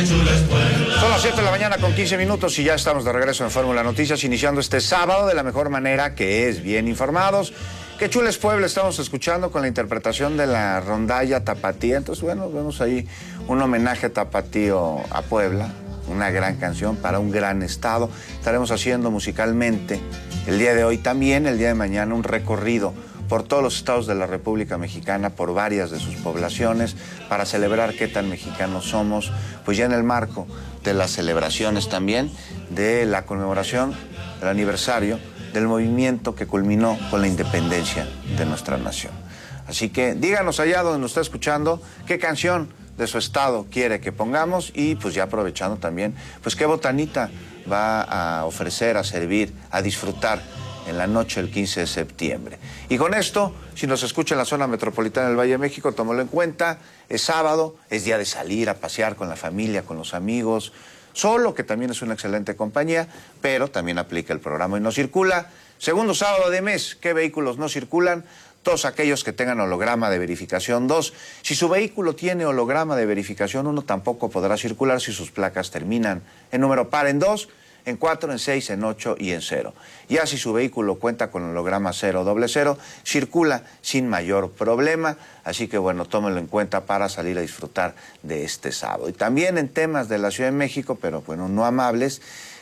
Son las 7 de la mañana con 15 minutos y ya estamos de regreso en Fórmula Noticias, iniciando este sábado de la mejor manera, que es bien informados. Qué chula es Puebla, estamos escuchando con la interpretación de la rondalla Tapatía. Entonces, bueno, vemos ahí un homenaje tapatío a Puebla, una gran canción para un gran estado. Estaremos haciendo musicalmente el día de hoy, también el día de mañana, un recorrido por todos los estados de la República Mexicana, por varias de sus poblaciones, para celebrar qué tan mexicanos somos, pues ya en el marco de las celebraciones también de la conmemoración del aniversario del movimiento que culminó con la independencia de nuestra nación. Así que díganos allá donde nos está escuchando qué canción de su estado quiere que pongamos y pues ya aprovechando también, pues qué botanita va a ofrecer, a servir, a disfrutar en la noche del 15 de septiembre. Y con esto, si nos escucha en la zona metropolitana del Valle de México, tómalo en cuenta, es sábado, es día de salir a pasear con la familia, con los amigos, solo, que también es una excelente compañía, pero también aplica el programa y no circula. Segundo sábado de mes, ¿qué vehículos no circulan? Todos aquellos que tengan holograma de verificación 2. Si su vehículo tiene holograma de verificación 1, tampoco podrá circular si sus placas terminan en número par en 2, en 4, en 6, en 8 y en 0. Ya si su vehículo cuenta con holograma 000, circula sin mayor problema. Así que bueno, tómenlo en cuenta para salir a disfrutar de este sábado. Y también en temas de la Ciudad de México, pero bueno, no amables,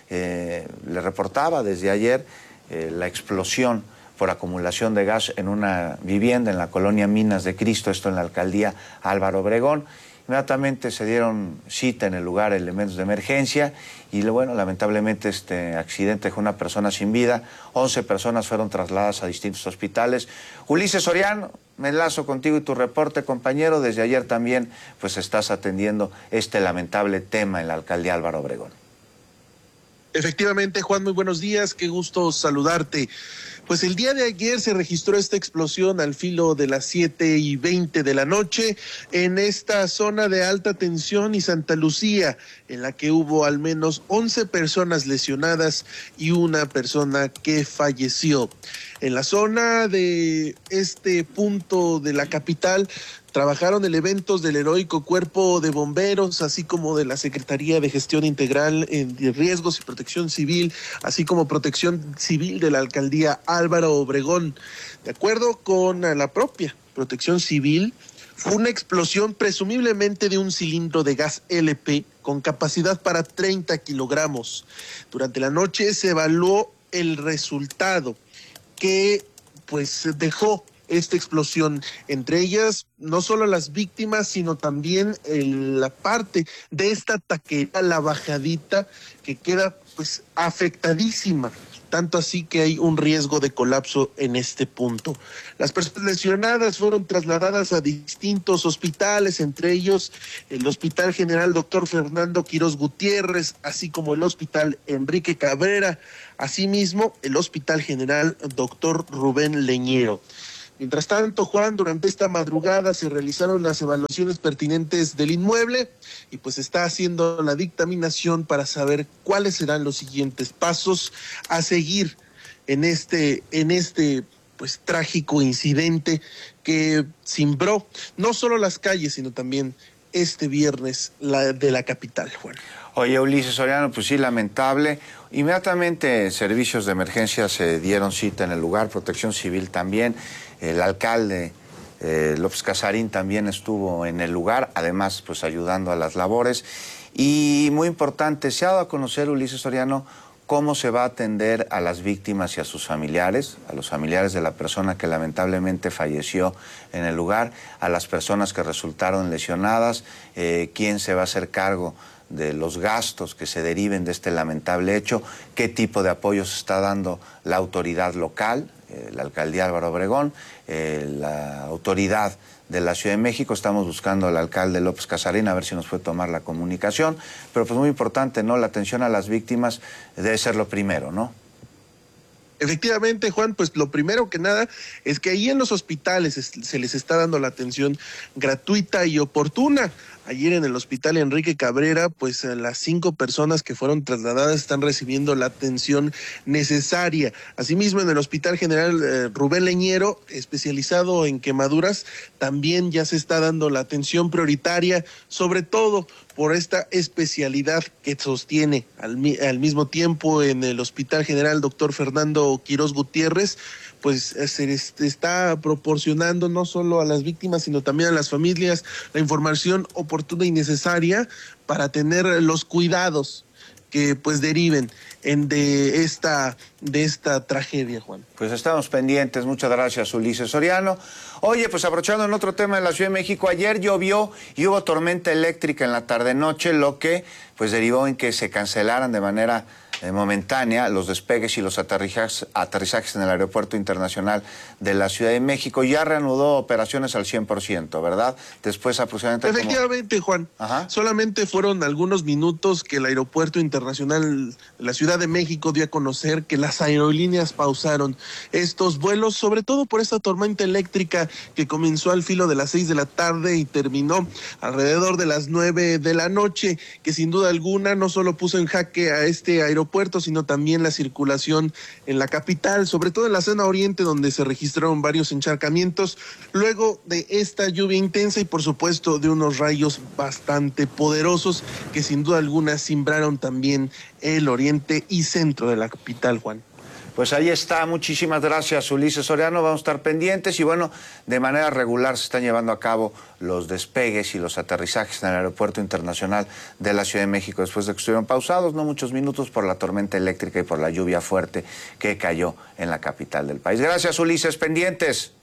le reportaba desde ayer la explosión por acumulación de gas en una vivienda en la colonia Minas de Cristo, esto en la alcaldía Álvaro Obregón. Inmediatamente se dieron cita en el lugar elementos de emergencia y bueno, lamentablemente este accidente dejó una persona sin vida, 11 personas fueron trasladadas a distintos hospitales. Ulises Soriano, me enlazo contigo y tu reporte, compañero. Desde ayer también pues estás atendiendo este lamentable tema en la alcaldía Álvaro Obregón. Efectivamente, Juan, muy buenos días, qué gusto saludarte. Pues el día de ayer se registró esta explosión al filo de las 7:20 de la noche en esta zona de alta tensión y Santa Lucía, en la que hubo al menos 11 personas lesionadas y una persona que falleció. En la zona de este punto de la capital trabajaron elementos del heroico Cuerpo de Bomberos, así como de la Secretaría de Gestión Integral de Riesgos y Protección Civil, así como Protección Civil de la Alcaldía Álvaro Obregón. De acuerdo con la propia Protección Civil, fue una explosión presumiblemente de un cilindro de gas LP con capacidad para 30 kilogramos. Durante la noche se evaluó el resultado que pues dejó esta explosión, entre ellas no solo las víctimas, sino también la parte de esta taquera, la bajadita, que queda pues afectadísima, tanto así que hay un riesgo de colapso en este punto. Las personas lesionadas fueron trasladadas a distintos hospitales, entre ellos el Hospital General Dr. Fernando Quirós Gutiérrez, así como el Hospital Enrique Cabrera, asimismo el Hospital General Dr. Rubén Leñero. Mientras tanto, Juan, durante esta madrugada se realizaron las evaluaciones pertinentes del inmueble y pues está haciendo la dictaminación para saber cuáles serán los siguientes pasos a seguir en este pues trágico incidente que cimbró no solo las calles, sino también este viernes de la capital, Juan. Oye, Ulises Soriano, pues sí, lamentable. Inmediatamente servicios de emergencia se dieron cita en el lugar, Protección Civil también. El alcalde López Casarín también estuvo en el lugar, además pues ayudando a las labores. Y muy importante, se ha dado a conocer, Ulises Soriano, cómo se va a atender a las víctimas y a sus familiares, a los familiares de la persona que lamentablemente falleció en el lugar, a las personas que resultaron lesionadas, quién se va a hacer cargo de los gastos que se deriven de este lamentable hecho, qué tipo de apoyo se está dando la autoridad local, la alcaldía Álvaro Obregón, la autoridad de la Ciudad de México. Estamos buscando al alcalde López Casarín a ver si nos puede tomar la comunicación, pero pues muy importante, ¿no? La atención a las víctimas debe ser lo primero, ¿no? Efectivamente, Juan, pues lo primero que nada es que ahí en los hospitales se les está dando la atención gratuita y oportuna ayer en el hospital Enrique Cabrera, pues las 5 personas que fueron trasladadas están recibiendo la atención necesaria. Asimismo, en el Hospital General Rubén Leñero, especializado en quemaduras, también ya se está dando la atención prioritaria, sobre todo por esta especialidad que sostiene al mismo tiempo en el Hospital General Dr. Fernando Quirós Gutiérrez, pues se está proporcionando no solo a las víctimas, sino también a las familias la información oportuna y necesaria para tener los cuidados que pues deriven de esta tragedia, Juan. Pues estamos pendientes, muchas gracias, Ulises Soriano. Oye, pues aprovechando en otro tema en la Ciudad de México, ayer llovió y hubo tormenta eléctrica en la tarde-noche, lo que pues derivó en que se cancelaran de manera momentánea los despegues y los aterrizajes en el Aeropuerto Internacional de la Ciudad de México. Ya reanudó operaciones al 100%, ¿verdad? Después aproximadamente... Efectivamente, Juan. Ajá. Solamente fueron algunos minutos que el Aeropuerto Internacional de la Ciudad de México dio a conocer que las aerolíneas pausaron estos vuelos, sobre todo por esta tormenta eléctrica que comenzó al filo de las 6 de la tarde y terminó alrededor de las 9 de la noche, que sin duda alguna no solo puso en jaque a este aeropuerto, sino también la circulación en la capital, sobre todo en la zona oriente, donde se registraron varios encharcamientos, luego de esta lluvia intensa y por supuesto de unos rayos bastante poderosos que sin duda alguna cimbraron también el oriente y centro de la capital, Juan. Pues ahí está, muchísimas gracias, Ulises Soriano, vamos a estar pendientes y bueno, de manera regular se están llevando a cabo los despegues y los aterrizajes en el Aeropuerto Internacional de la Ciudad de México después de que estuvieron pausados, no muchos minutos, por la tormenta eléctrica y por la lluvia fuerte que cayó en la capital del país. Gracias, Ulises, pendientes.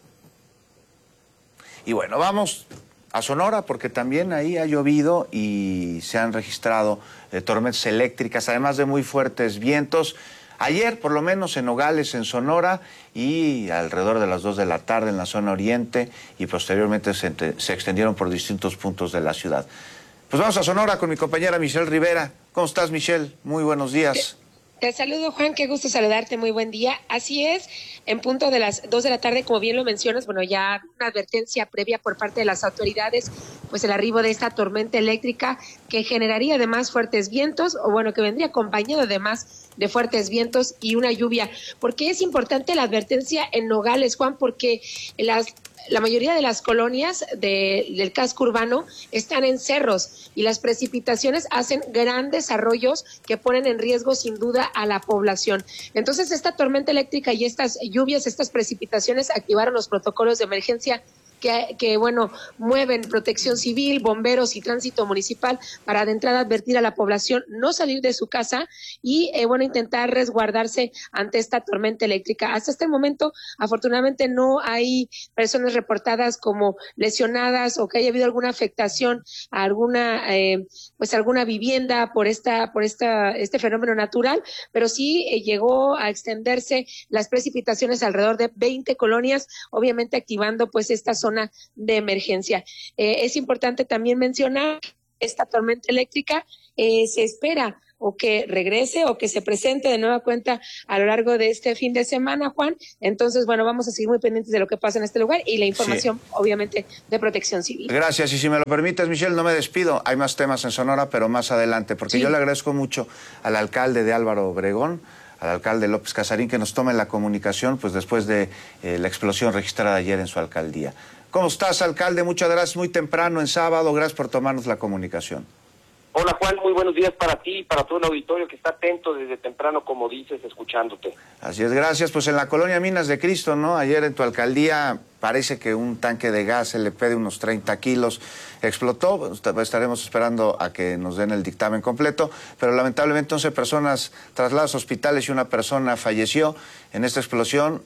Y bueno, vamos a Sonora porque también ahí ha llovido y se han registrado tormentas eléctricas, además de muy fuertes vientos. Ayer, por lo menos en Nogales, en Sonora, y alrededor de las 2 de la tarde en la zona oriente, y posteriormente se extendieron por distintos puntos de la ciudad. Pues vamos a Sonora con mi compañera Michelle Rivera. ¿Cómo estás, Michelle? Muy buenos días. Te saludo, Juan, qué gusto saludarte, muy buen día. Así es, en punto de las 2 de la tarde, como bien lo mencionas, bueno, ya una advertencia previa por parte de las autoridades, pues el arribo de esta tormenta eléctrica que generaría además fuertes vientos, o bueno, que vendría acompañado además de fuertes vientos y una lluvia. ¿Por qué es importante la advertencia en Nogales, Juan? Porque la mayoría de las colonias del casco urbano están en cerros y las precipitaciones hacen grandes arroyos que ponen en riesgo sin duda a la población. Entonces esta tormenta eléctrica y estas lluvias, estas precipitaciones activaron los protocolos de emergencia que bueno, mueven Protección Civil, bomberos y tránsito municipal para de entrada advertir a la población no salir de su casa y bueno, intentar resguardarse ante esta tormenta eléctrica. Hasta este momento, afortunadamente, no hay personas reportadas como lesionadas o que haya habido alguna afectación a alguna vivienda por este fenómeno natural, pero sí llegó a extenderse las precipitaciones alrededor de 20 colonias, obviamente activando pues esta zona de emergencia. Es importante también mencionar que esta tormenta eléctrica se espera o que regrese o que se presente de nueva cuenta a lo largo de este fin de semana, Juan. Entonces, bueno, vamos a seguir muy pendientes de lo que pasa en este lugar y la información, obviamente, de Protección Civil. Gracias, y si me lo permites, Michelle, no me despido. Hay más temas en Sonora, pero más adelante, porque yo le agradezco mucho al alcalde de Álvaro Obregón, al alcalde López Casarín, que nos tome la comunicación pues después de la explosión registrada ayer en su alcaldía. ¿Cómo estás, alcalde? Muchas gracias, muy temprano en sábado, gracias por tomarnos la comunicación. Hola, Juan, muy buenos días para ti y para todo el auditorio que está atento desde temprano, como dices, escuchándote. Así es, gracias. Pues en la colonia Minas de Cristo, ¿no? Ayer en tu alcaldía parece que un tanque de gas LP de unos 30 kilos explotó. Estaremos esperando a que nos den el dictamen completo, pero lamentablemente 11 personas trasladadas a hospitales y una persona falleció en esta explosión.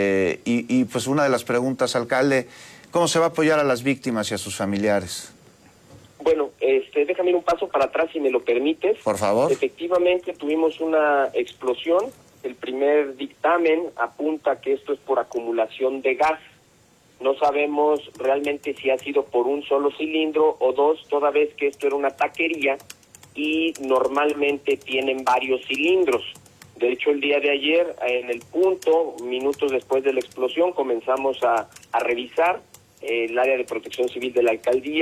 Y pues una de las preguntas, alcalde, ¿cómo se va a apoyar a las víctimas y a sus familiares? Bueno, déjame ir un paso para atrás, si me lo permites. Por favor. Efectivamente, tuvimos una explosión. El primer dictamen apunta que esto es por acumulación de gas. No sabemos realmente si ha sido por un solo cilindro o dos, toda vez que esto era una taquería y normalmente tienen varios cilindros. De hecho, el día de ayer, en el punto, minutos después de la explosión, comenzamos a revisar el área de Protección Civil de la alcaldía,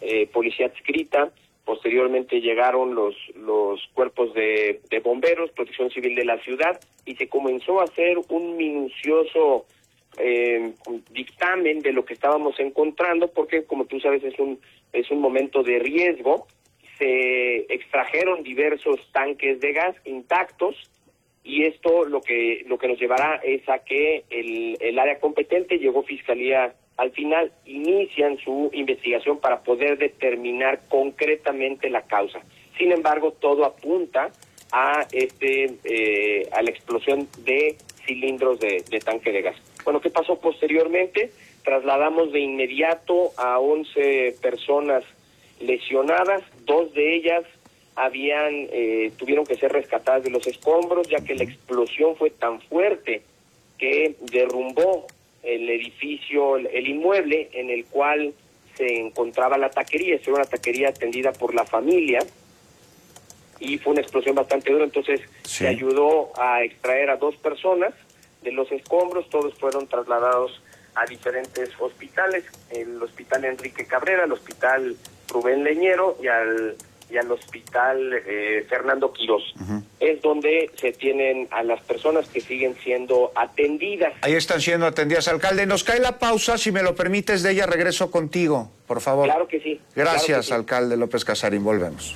policía adscrita. Posteriormente llegaron los cuerpos de bomberos, Protección Civil de la ciudad, y se comenzó a hacer un minucioso dictamen de lo que estábamos encontrando, porque como tú sabes es un momento de riesgo. Se extrajeron diversos tanques de gas intactos, y esto lo que nos llevará es a que el área competente, llegó Fiscalía al final, inician su investigación para poder determinar concretamente la causa. Sin embargo, todo apunta a a la explosión de cilindros de tanque de gas. Bueno, ¿qué pasó posteriormente? Trasladamos de inmediato a 11 personas lesionadas. 2 de ellas tuvieron que ser rescatadas de los escombros, ya que la explosión fue tan fuerte que derrumbó el edificio, el inmueble en el cual se encontraba la taquería. Esta era una taquería atendida por la familia, y fue una explosión bastante dura. Entonces se ayudó a extraer a 2 personas de los escombros. Todos fueron trasladados a diferentes hospitales: el Hospital Enrique Cabrera, el Hospital Rubén Leñero y al Hospital Fernando Quirós. Es donde se tienen a las personas que siguen siendo atendidas. Ahí están siendo atendidas, alcalde. Nos cae la pausa, si me lo permites, de ella regreso contigo, por favor. Claro que sí. Gracias, claro que sí. Alcalde López Casarín. Volvemos.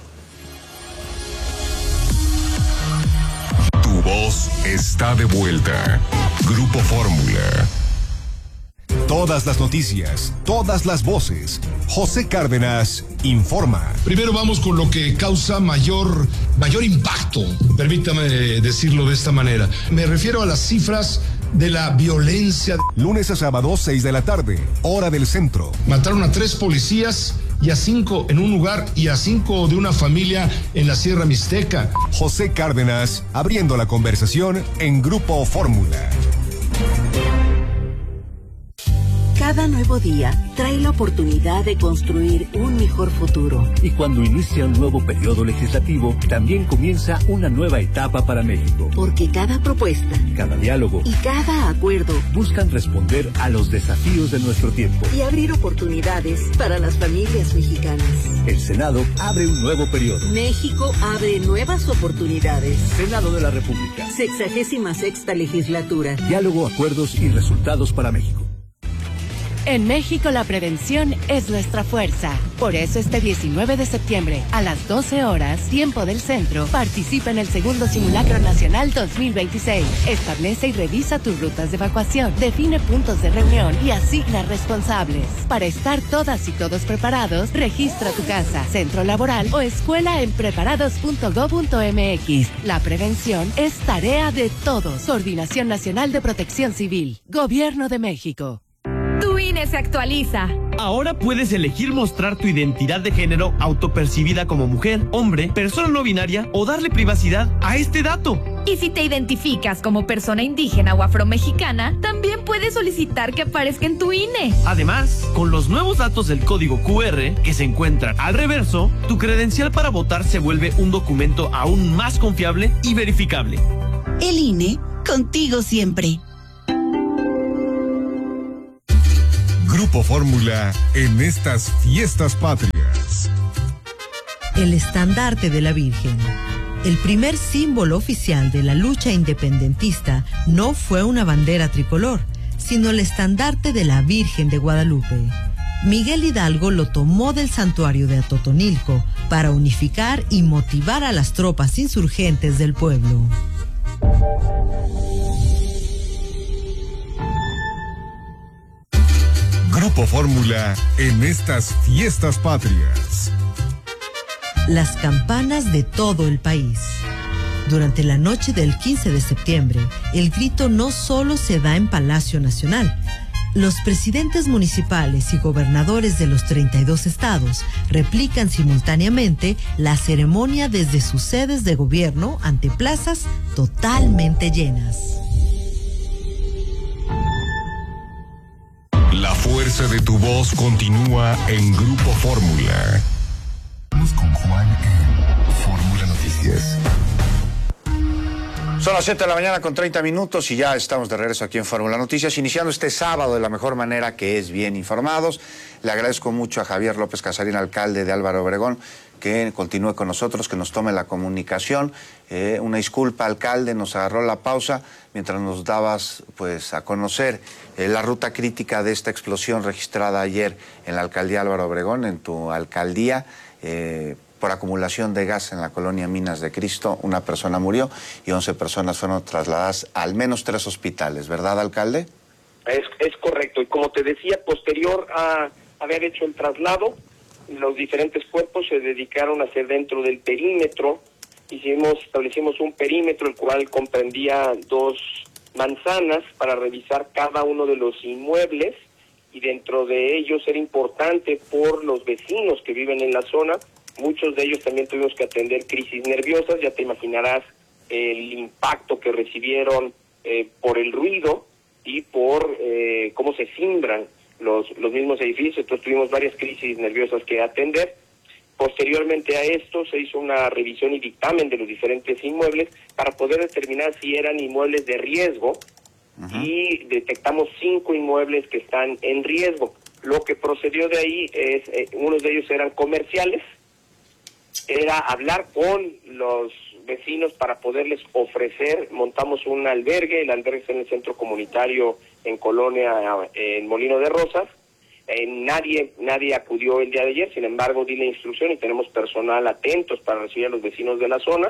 Tu voz está de vuelta. Grupo Fórmula. Todas las noticias, todas las voces. José Cárdenas informa. Primero vamos con lo que causa mayor impacto, permítame decirlo de esta manera. Me refiero a las cifras de la violencia. Lunes a sábado, 6 de la tarde, hora del centro. Mataron a 3 policías y a 5 en un lugar y a 5 de una familia en la Sierra Mixteca. José Cárdenas abriendo la conversación en Grupo Fórmula. Cada nuevo día trae la oportunidad de construir un mejor futuro. Y cuando inicia un nuevo periodo legislativo, también comienza una nueva etapa para México. Porque cada propuesta, cada diálogo y cada acuerdo buscan responder a los desafíos de nuestro tiempo y abrir oportunidades para las familias mexicanas. El Senado abre un nuevo periodo. México abre nuevas oportunidades. Senado de la República. 66ª legislatura. Diálogo, acuerdos y resultados para México. En México la prevención es nuestra fuerza. Por eso este 19 de septiembre, a las 12 horas, tiempo del centro, participa en el segundo Simulacro Nacional 2026. Establece y revisa tus rutas de evacuación, define puntos de reunión y asigna responsables. Para estar todas y todos preparados, registra tu casa, centro laboral o escuela en preparados.gov.mx. La prevención es tarea de todos. Coordinación Nacional de Protección Civil. Gobierno de México. Tu INE se actualiza. Ahora puedes elegir mostrar tu identidad de género autopercibida como mujer, hombre, persona no binaria o darle privacidad a este dato. Y si te identificas como persona indígena o afromexicana, también puedes solicitar que aparezca en tu INE. Además, con los nuevos datos del código QR que se encuentran al reverso, tu credencial para votar se vuelve un documento aún más confiable y verificable. El INE, contigo siempre. Grupo Fórmula en estas fiestas patrias. El estandarte de la Virgen. El primer símbolo oficial de la lucha independentista no fue una bandera tricolor, sino el estandarte de la Virgen de Guadalupe. Miguel Hidalgo lo tomó del santuario de Atotonilco para unificar y motivar a las tropas insurgentes del pueblo. Grupo Fórmula en estas fiestas patrias. Las campanas de todo el país. Durante la noche del 15 de septiembre, el grito no solo se da en Palacio Nacional. Los presidentes municipales y gobernadores de los 32 estados replican simultáneamente la ceremonia desde sus sedes de gobierno ante plazas totalmente llenas. La fuerza de tu voz continúa en Grupo Fórmula. Vamos con Juan en Fórmula Noticias. Son las 7 de la mañana con 30 minutos y ya estamos de regreso aquí en Fórmula Noticias, iniciando este sábado de la mejor manera, que es bien informados. Le agradezco mucho a Javier López Casarín, alcalde de Álvaro Obregón, que continúe con nosotros, que nos tome la comunicación. Una disculpa, alcalde, nos agarró la pausa mientras nos dabas pues a conocer la ruta crítica de esta explosión registrada ayer en la alcaldía Álvaro Obregón, en tu alcaldía, por acumulación de gas en la colonia Minas de Cristo. Una persona murió y 11 personas fueron trasladadas a al menos 3 hospitales, ¿verdad, alcalde? Es correcto, y como te decía, posterior a haber hecho el traslado, los diferentes cuerpos se dedicaron a hacer dentro del perímetro. Establecimos un perímetro el cual comprendía 2 manzanas para revisar cada uno de los inmuebles, y dentro de ellos era importante por los vecinos que viven en la zona. Muchos de ellos también tuvimos que atender crisis nerviosas. Ya te imaginarás el impacto que recibieron por el ruido y por cómo se cimbran los mismos edificios. Entonces tuvimos varias crisis nerviosas que atender. Posteriormente a esto se hizo una revisión y dictamen de los diferentes inmuebles para poder determinar si eran inmuebles de riesgo. Y detectamos 5 inmuebles que están en riesgo. Lo que procedió de ahí es, unos de ellos eran comerciales, era hablar con los vecinos para poderles ofrecer. Montamos un albergue, el albergue está en el centro comunitario en Colonia, en Molino de Rosas. Nadie acudió el día de ayer, sin embargo di la instrucción y tenemos personal atentos para recibir a los vecinos de la zona.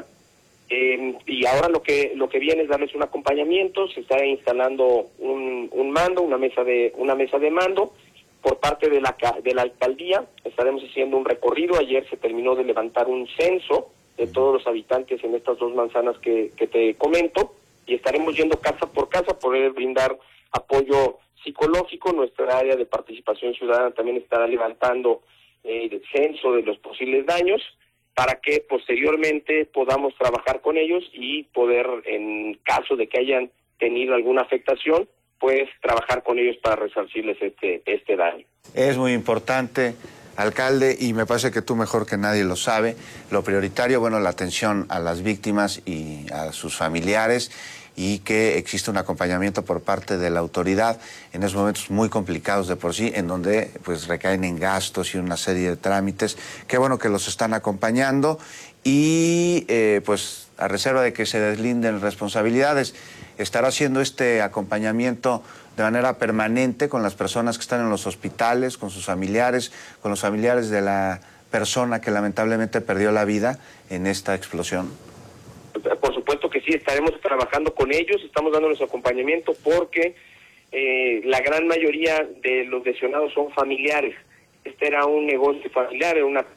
Y ahora lo que viene es darles un acompañamiento. Se está instalando un mando, una mesa de mando por parte de la alcaldía. Estaremos haciendo un recorrido. Ayer se terminó de levantar un censo de todos los habitantes en estas 2 manzanas que te comento, y estaremos yendo casa por casa, poder brindar apoyo psicológico. Nuestra área de participación ciudadana también estará levantando el censo de los posibles daños, para que posteriormente podamos trabajar con ellos y poder, en caso de que hayan tenido alguna afectación, pues trabajar con ellos para resarcirles este daño. Es muy importante, alcalde, y me parece que tú mejor que nadie lo sabe. Lo prioritario, bueno, la atención a las víctimas y a sus familiares, y que existe un acompañamiento por parte de la autoridad en esos momentos muy complicados de por sí, en donde pues recaen en gastos y una serie de trámites. Qué bueno que los están acompañando, y pues a reserva de que se deslinden responsabilidades, estará haciendo este acompañamiento de manera permanente con las personas que están en los hospitales, con sus familiares, con los familiares de la persona que lamentablemente perdió la vida en esta explosión. Por supuesto que sí, estaremos trabajando con ellos, estamos dándoles acompañamiento porque la gran mayoría de los lesionados son familiares. Este era un negocio familiar, era una...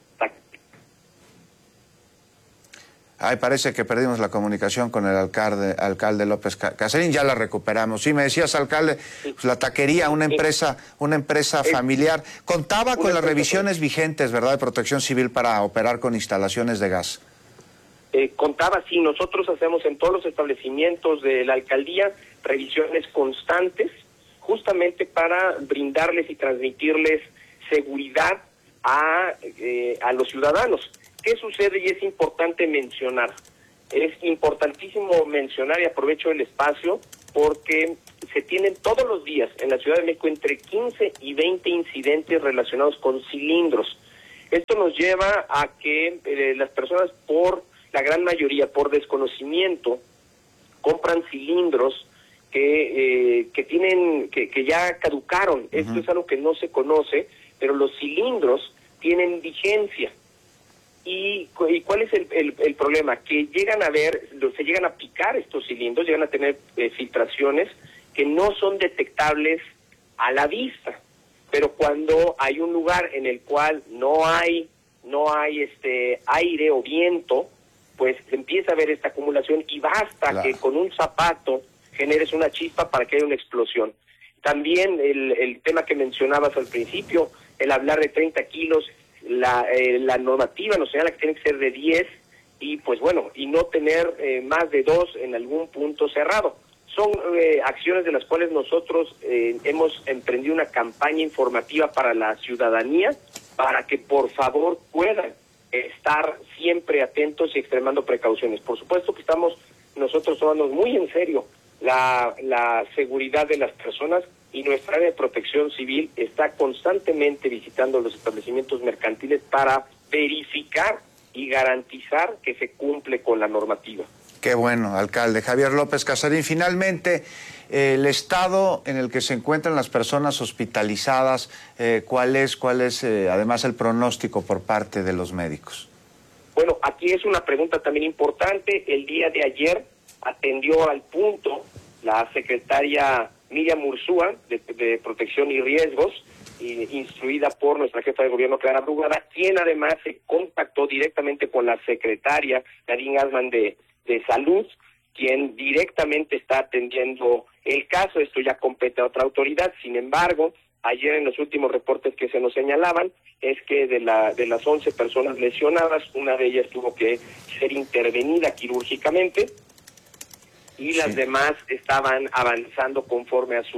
Ay, parece que perdimos la comunicación con el alcalde López Casarín. Ya la recuperamos. Sí, me decías, alcalde, pues la taquería, una empresa familiar. Contaba con las revisiones vigentes, ¿verdad?, de Protección Civil para operar con instalaciones de gas. Contaba, sí. Nosotros hacemos en todos los establecimientos de la alcaldía revisiones constantes, justamente para brindarles y transmitirles seguridad a los ciudadanos. ¿Qué sucede? Y es importante mencionar. Es importantísimo mencionar, y aprovecho el espacio, porque se tienen todos los días en la Ciudad de México entre 15 y 20 incidentes relacionados con cilindros. Esto nos lleva a que las personas, por la gran mayoría, por desconocimiento, compran cilindros que ya caducaron. Esto es algo que no se conoce, pero los cilindros tienen vigencia. ¿Y cuál es el problema? Que se llegan a picar estos cilindros, llegan a tener filtraciones que no son detectables a la vista. Pero cuando hay un lugar en el cual no hay aire o viento, pues empieza a haber esta acumulación, y basta que con un zapato generes una chispa para que haya una explosión. También el tema que mencionabas al principio, el hablar de 30 kilos, la normativa nos señala que tiene que ser de 10, y pues bueno, y no tener más de 2 en algún punto cerrado. Son acciones de las cuales nosotros hemos emprendido una campaña informativa para la ciudadanía, para que por favor puedan estar siempre atentos y extremando precauciones. Por supuesto que estamos nosotros tomando muy en serio la seguridad de las personas, y nuestra área de protección civil está constantemente visitando los establecimientos mercantiles para verificar y garantizar que se cumple con la normativa. Qué bueno, alcalde. Javier López Casarín, finalmente, el estado en el que se encuentran las personas hospitalizadas, ¿cuál es además el pronóstico por parte de los médicos? Bueno, aquí es una pregunta también importante. El día de ayer atendió al punto la secretaria Miriam Ursúa, de Protección y Riesgos, instruida por nuestra jefa de gobierno, Clara Brugada, quien además se contactó directamente con la secretaria Nadine Gassman de Salud, quien directamente está atendiendo el caso. Esto ya compete a otra autoridad. Sin embargo, ayer en los últimos reportes que se nos señalaban es que de las 11 personas lesionadas, una de ellas tuvo que ser intervenida quirúrgicamente, y las demás estaban avanzando conforme a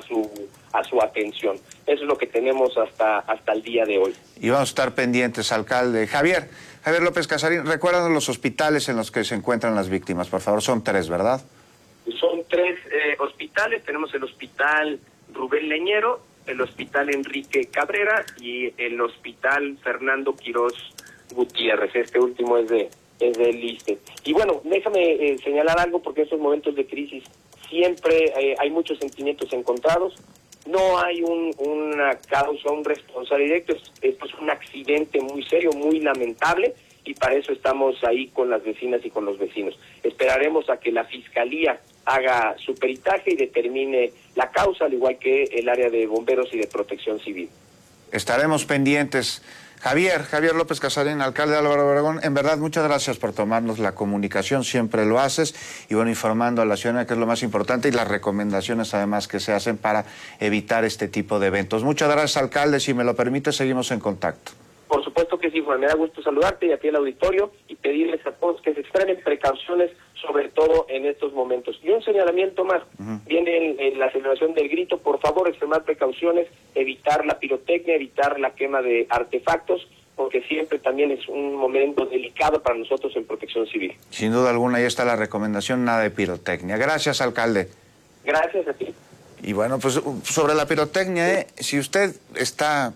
su atención. Eso es lo que tenemos hasta el día de hoy. Y vamos a estar pendientes, alcalde. Javier López Casarín, recuérdanos los hospitales en los que se encuentran las víctimas, por favor. Son 3, ¿verdad? Son 3 hospitales. Tenemos el Hospital Rubén Leñero, el Hospital Enrique Cabrera y el Hospital Fernando Quirós Gutiérrez. Este último es del ISSSTE. Y bueno, déjame señalar algo, porque en estos momentos de crisis siempre hay muchos sentimientos encontrados. No hay una causa, un responsable directo. Esto es un accidente muy serio, muy lamentable, y para eso estamos ahí con las vecinas y con los vecinos. Esperaremos a que la Fiscalía haga su peritaje y determine la causa, al igual que el área de bomberos y de protección civil. Estaremos pendientes. Javier López Casarín, alcalde de Álvaro Obregón, en verdad, muchas gracias por tomarnos la comunicación, siempre lo haces, y bueno, informando a la ciudadanía, que es lo más importante, y las recomendaciones además que se hacen para evitar este tipo de eventos. Muchas gracias, alcalde, si me lo permite, seguimos en contacto. Por supuesto que sí, Juan, me da gusto saludarte y a ti el auditorio, y pedirles a todos que se extremen precauciones, sobre todo en estos momentos. Y un señalamiento más, viene en la celebración del grito, por favor, extremar precauciones, evitar la pirotecnia, evitar la quema de artefactos, porque siempre también es un momento delicado para nosotros en Protección Civil. Sin duda alguna, ahí está la recomendación, nada de pirotecnia. Gracias, alcalde. Gracias a ti. Y bueno, pues sobre la pirotecnia, si usted está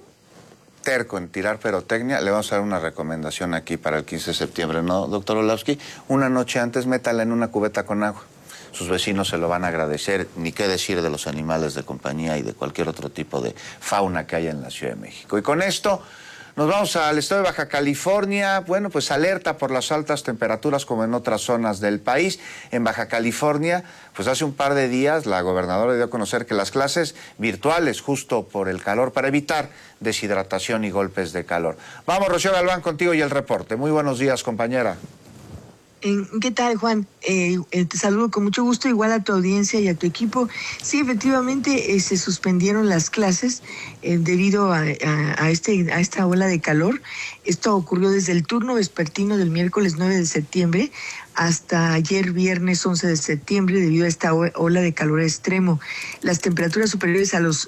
terco en tirar pirotecnia, le vamos a dar una recomendación aquí para el 15 de septiembre, ¿no, doctor Orlowski? Una noche antes, métala en una cubeta con agua. Sus vecinos se lo van a agradecer, ni qué decir de los animales de compañía y de cualquier otro tipo de fauna que haya en la Ciudad de México. Y con esto nos vamos al estado de Baja California. Bueno, pues alerta por las altas temperaturas como en otras zonas del país. En Baja California, pues hace un par de días la gobernadora dio a conocer que las clases virtuales, justo por el calor, para evitar deshidratación y golpes de calor. Vamos, Rocío Galván, contigo y el reporte. Muy buenos días, compañera. ¿Qué tal, Juan? Te saludo con mucho gusto, igual a tu audiencia y a tu equipo. Sí, efectivamente, se suspendieron las clases debido a esta ola de calor. Esto ocurrió desde el turno vespertino del miércoles 9 de septiembre hasta ayer viernes 11 de septiembre debido a esta ola de calor extremo. Las temperaturas superiores a los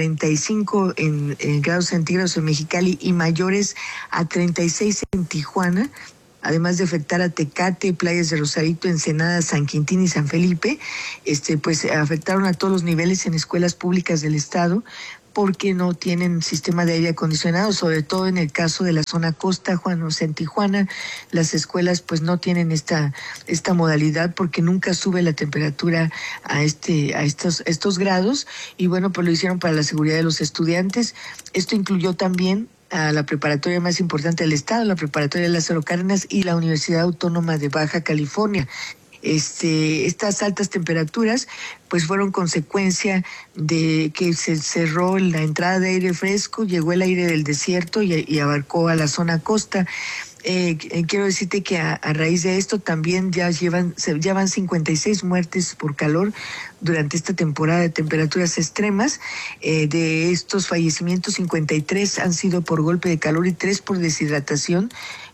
45 en grados centígrados en Mexicali y mayores a 36 en Tijuana, además de afectar a Tecate, playas de Rosarito, Ensenada, San Quintín y San Felipe, pues afectaron a todos los niveles en escuelas públicas del estado, porque no tienen sistema de aire acondicionado, sobre todo en el caso de la zona costa, Juan. O sea, en Tijuana las escuelas pues no tienen esta modalidad, porque nunca sube la temperatura a estos grados, y bueno, pues lo hicieron para la seguridad de los estudiantes. Esto incluyó también a la preparatoria más importante del estado, la preparatoria de Lázaro Cárdenas y la Universidad Autónoma de Baja California. Estas altas temperaturas pues fueron consecuencia de que se cerró la entrada de aire fresco, llegó el aire del desierto y abarcó a la zona costa. Quiero decirte que a raíz de esto también ya van 56 muertes por calor durante esta temporada de temperaturas extremas. De estos fallecimientos, 53 han sido por golpe de calor y 3 por deshidratación.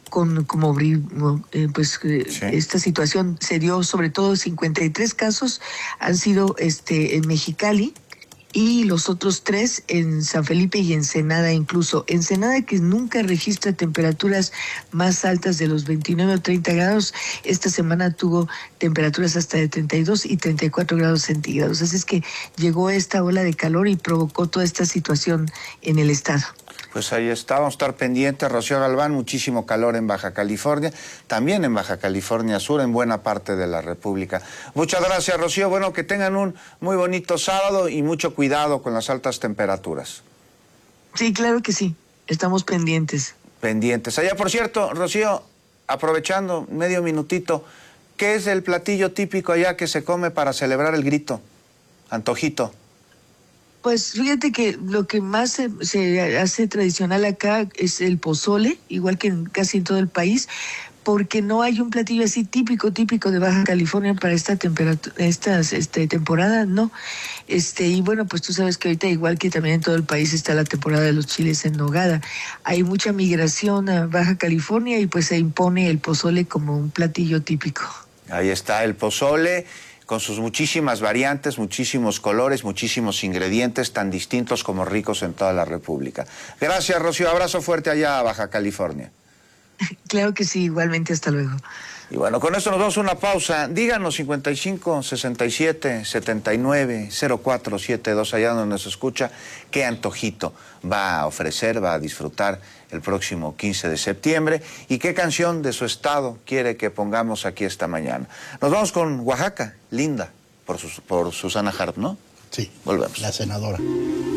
Esta situación se dio, sobre todo 53 casos han sido en Mexicali, y los otros 3 en San Felipe y Ensenada incluso. Ensenada, que nunca registra temperaturas más altas de los 29 o 30 grados, esta semana tuvo temperaturas hasta de 32 y 34 grados centígrados. Así es que llegó esta ola de calor y provocó toda esta situación en el estado. Pues ahí está, vamos a estar pendientes. Rocío Galván, muchísimo calor en Baja California, también en Baja California Sur, en buena parte de la República. Muchas gracias, Rocío. Bueno, que tengan un muy bonito sábado y mucho cuidado con las altas temperaturas. Sí, claro que sí, estamos pendientes. Pendientes. Allá, por cierto, Rocío, aprovechando medio minutito, ¿qué es el platillo típico allá que se come para celebrar el grito? Antojito. Pues fíjate que lo que más se hace tradicional acá es el pozole, igual que casi en todo el país, porque no hay un platillo así típico de Baja California para esta temporada, no. Y bueno, pues tú sabes que ahorita, igual que también en todo el país, está la temporada de los chiles en nogada. Hay mucha migración a Baja California y pues se impone el pozole como un platillo típico. Ahí está el pozole, con sus muchísimas variantes, muchísimos colores, muchísimos ingredientes tan distintos como ricos en toda la República. Gracias, Rocío. Abrazo fuerte allá a Baja California. Claro que sí, igualmente, hasta luego. Y bueno, con esto nos vamos a una pausa. Díganos 55 67 79 0472, allá donde nos escucha, qué antojito va a ofrecer, va a disfrutar el próximo 15 de septiembre y qué canción de su estado quiere que pongamos aquí esta mañana. Nos vamos con Oaxaca, Linda, por Susana Harp, ¿no? Sí. Volvemos. La senadora.